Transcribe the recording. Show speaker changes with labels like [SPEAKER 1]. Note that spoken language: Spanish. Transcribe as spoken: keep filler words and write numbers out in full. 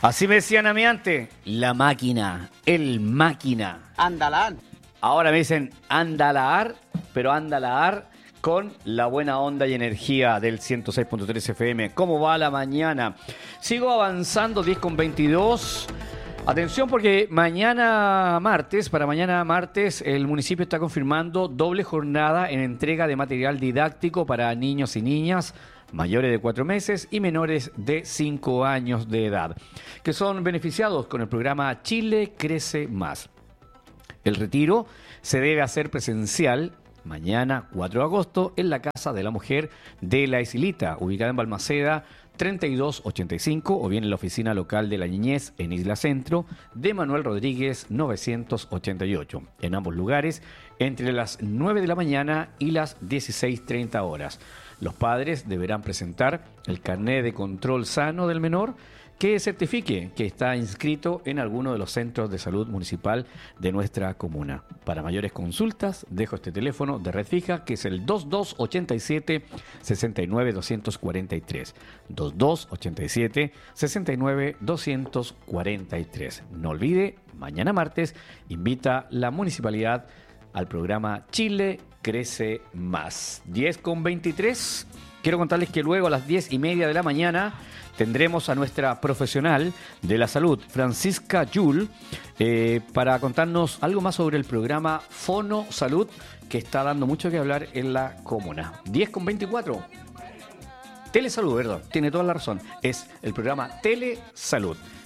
[SPEAKER 1] Así me decían a mí antes, la máquina, el máquina.
[SPEAKER 2] Andalán.
[SPEAKER 1] Ahora me dicen andalaar, pero andalaar con la buena onda y energía del ciento seis punto tres F M. ¿Cómo va la mañana? Sigo avanzando, diez con veintidós. Atención porque mañana martes, para mañana martes, el municipio está confirmando doble jornada en entrega de material didáctico para niños y niñas mayores de cuatro meses y menores de cinco años de edad, que son beneficiados con el programa Chile Crece Más. El retiro se debe hacer presencial mañana cuatro de agosto en la Casa de la Mujer de La Islita, ubicada en Balmaceda treinta y dos ochenta y cinco, o bien en la Oficina Local de la Niñez en Isla Centro de Manuel Rodríguez novecientos ochenta y ocho. En ambos lugares, entre las nueve de la mañana y las dieciséis treinta horas. Los padres deberán presentar el carnet de control sano del menor que certifique que está inscrito en alguno de los centros de salud municipal de nuestra comuna. Para mayores consultas, dejo este teléfono de red fija, que es el veintidós ochenta y siete, sesenta y nueve, doscientos cuarenta y tres. veintidós ochenta y siete, sesenta y nueve, doscientos cuarenta y tres. No olvide, mañana martes, invita la municipalidad al programa Chile Crece Más. diez con veintitrés. Quiero contarles que luego a las diez y media de la mañana tendremos a nuestra profesional de la salud, Francisca Yul, eh, para contarnos algo más sobre el programa Fono Salud, que está dando mucho que hablar en la comuna. diez con veinticuatro. Telesalud, ¿verdad? Tiene toda la razón. Es el programa Telesalud.